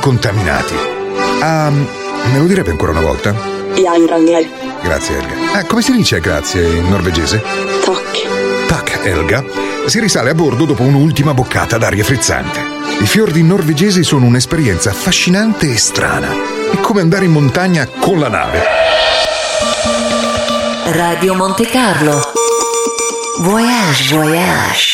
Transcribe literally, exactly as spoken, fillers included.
contaminati. Ah, me lo direbbe ancora una volta? Ja, Ragnhild. Grazie, Elga. Ah, come si dice grazie in norvegese? Tack. Tack, Elga. Si risale a bordo dopo un'ultima boccata d'aria frizzante. I fiordi norvegesi sono un'esperienza affascinante e strana. È come andare in montagna con la nave. Radio Monte Carlo. Voyage, voyage.